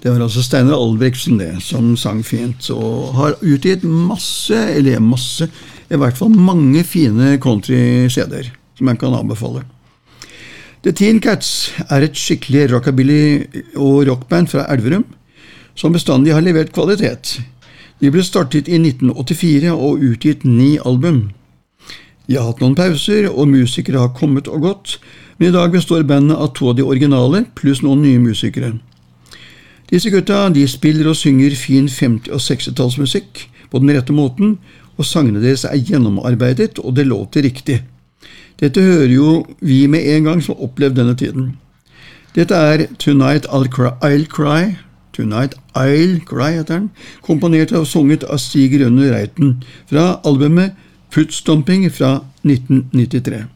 Det var altså Steinar Albrektsen det, som sang fint, og har utgitt masse, i hvert fall mange fine country-CD-er, som jeg kan anbefale. The Teen Cats et skikkelig rockabilly- og rockband fra Elverum, som bestandig har levert kvalitet. De ble startet i 1984 og utgitt 9 album. De har hatt noen pauser, og musikere har kommet og gått, men i dag består bandet av 2 av de originale, pluss noen nye musikere. Disse gutta, de spiller og synger fin 50- og 60-tallsmusikk på den rette måten, og sangene deres gjennomarbeidet, og det låter riktig. Dette hører jo vi med en gang som har opplevd denne tiden. Dette Tonight I'll Cry, Tonight I'll Cry heter den, komponert og sunget av Stig Rønne Reiten, fra albumet Footstomping fra 1993.